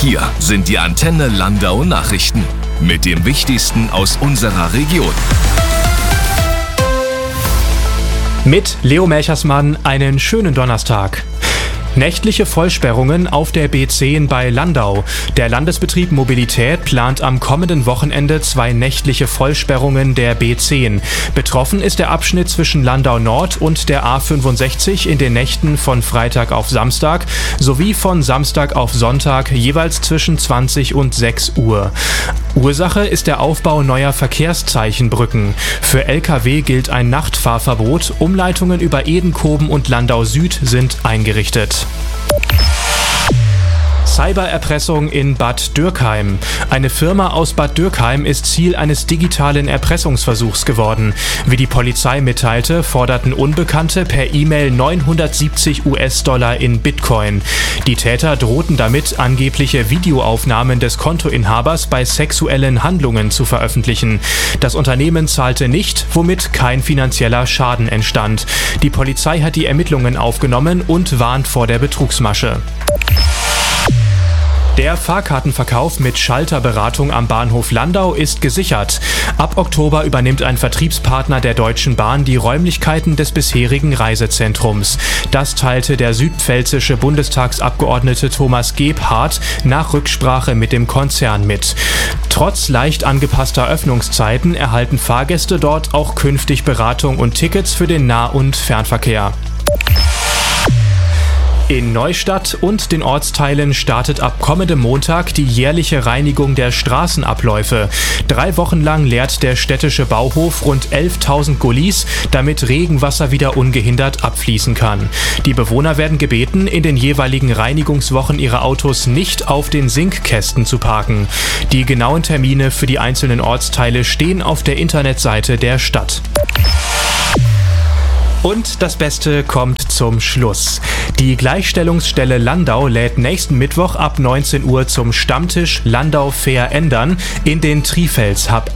Hier sind die Antenne Landau Nachrichten mit dem Wichtigsten aus unserer Region. Mit Leo Melchersmann einen schönen Donnerstag. Nächtliche Vollsperrungen auf der B10 bei Landau. Der Landesbetrieb Mobilität plant am kommenden Wochenende 2 nächtliche Vollsperrungen der B10. Betroffen ist der Abschnitt zwischen Landau Nord und der A65 in den Nächten von Freitag auf Samstag sowie von Samstag auf Sonntag jeweils zwischen 20 und 6 Uhr. Ursache ist der Aufbau neuer Verkehrszeichenbrücken. Für Lkw gilt ein Nachtfahrverbot. Umleitungen über Edenkoben und Landau Süd sind eingerichtet. Cybererpressung in Bad Dürkheim. Eine Firma aus Bad Dürkheim ist Ziel eines digitalen Erpressungsversuchs geworden. Wie die Polizei mitteilte, forderten Unbekannte per E-Mail 970 US-Dollar in Bitcoin. Die Täter drohten damit, angebliche Videoaufnahmen des Kontoinhabers bei sexuellen Handlungen zu veröffentlichen. Das Unternehmen zahlte nicht, womit kein finanzieller Schaden entstand. Die Polizei hat die Ermittlungen aufgenommen und warnt vor der Betrugsmasche. Der Fahrkartenverkauf mit Schalterberatung am Bahnhof Landau ist gesichert. Ab Oktober übernimmt ein Vertriebspartner der Deutschen Bahn die Räumlichkeiten des bisherigen Reisezentrums. Das teilte der südpfälzische Bundestagsabgeordnete Thomas Gebhardt nach Rücksprache mit dem Konzern mit. Trotz leicht angepasster Öffnungszeiten erhalten Fahrgäste dort auch künftig Beratung und Tickets für den Nah- und Fernverkehr. In Neustadt und den Ortsteilen startet ab kommendem Montag die jährliche Reinigung der Straßenabläufe. 3 Wochen lang leert der städtische Bauhof rund 11.000 Gullis, damit Regenwasser wieder ungehindert abfließen kann. Die Bewohner werden gebeten, in den jeweiligen Reinigungswochen ihre Autos nicht auf den Sinkkästen zu parken. Die genauen Termine für die einzelnen Ortsteile stehen auf der Internetseite der Stadt. Und das Beste kommt zum Schluss. Die Gleichstellungsstelle Landau lädt nächsten Mittwoch ab 19 Uhr zum Stammtisch Landau fair ändern in den Trifels Hub